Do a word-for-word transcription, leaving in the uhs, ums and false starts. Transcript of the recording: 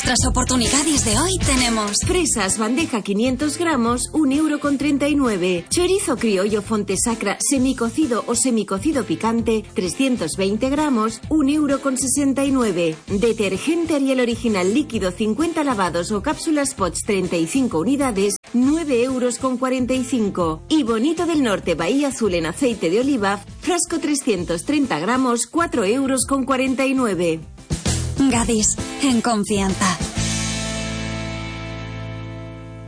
las oportunidades de hoy tenemos fresas bandeja quinientos gramos, un euro con treinta y nueve. Chorizo criollo Fontesacra semicocido o semicocido picante, trescientos veinte gramos, un euro con sesenta y nueve. Detergente Ariel original líquido cincuenta lavados o cápsulas Pots treinta y cinco unidades, nueve euros con cuarenta y cinco. Y Bonito del Norte Bahía Azul en aceite de oliva, frasco trescientos treinta gramos, cuatro euros con cuarenta y nueve. Gadis, en confianza.